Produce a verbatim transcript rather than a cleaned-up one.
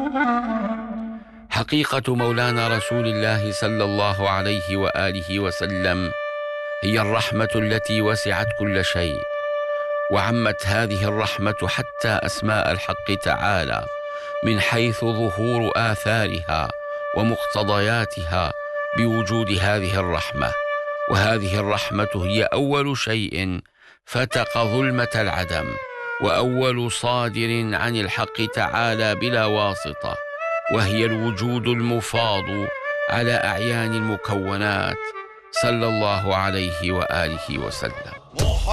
حقيقة مولانا رسول الله صلى الله عليه وآله وسلم هي الرحمة التي وسعت كل شيء، وعمت هذه الرحمة حتى أسماء الحق تعالى من حيث ظهور آثارها ومقتضياتها بوجود هذه الرحمة. وهذه الرحمة هي أول شيء فتق ظلمة العدم، وأول صادر عن الحق تعالى بلا واسطة، وهي الوجود المفاض على أعيان المكونات صلى الله عليه وآله وسلم.